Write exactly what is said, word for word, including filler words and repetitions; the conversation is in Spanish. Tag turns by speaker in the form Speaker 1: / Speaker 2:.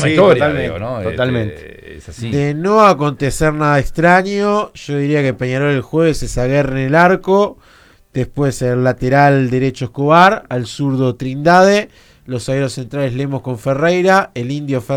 Speaker 1: misma
Speaker 2: sí,
Speaker 1: historia,
Speaker 2: totalmente,
Speaker 1: digo, ¿no?
Speaker 2: totalmente.
Speaker 1: Este, es así.
Speaker 3: De no acontecer nada extraño, yo diría que Peñarol el jueves es Aguerre en el arco, después el lateral derecho Escobar, al zurdo Trindade, los zagueros centrales Lemos con Ferreira, el indio Ferreira